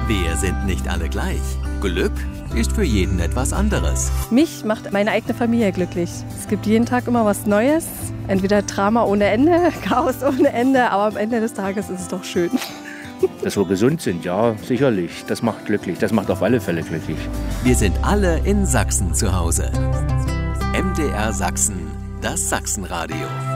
Wir sind nicht alle gleich. Glück ist für jeden etwas anderes. Mich macht meine eigene Familie glücklich. Es gibt jeden Tag immer was Neues. Entweder Drama ohne Ende, Chaos ohne Ende, aber am Ende des Tages ist es doch schön. Dass wir gesund sind, ja, sicherlich. Das macht glücklich. Das macht auf alle Fälle glücklich. Wir sind alle in Sachsen zu Hause. MDR Sachsen, das Sachsenradio.